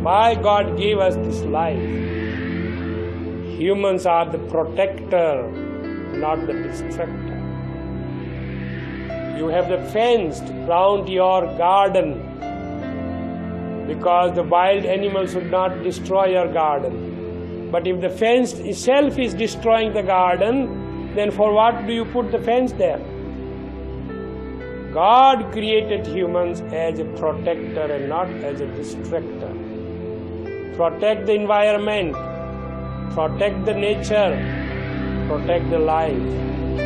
Why God gave us this life? Humans are the protector, not the destructor. You have the fence round your garden because the wild animals should not destroy your garden. But if the fence itself is destroying the garden, then for what do you put the fence there? God created humans as a protector and not as a destructor. Protect the environment, protect the nature, protect the life.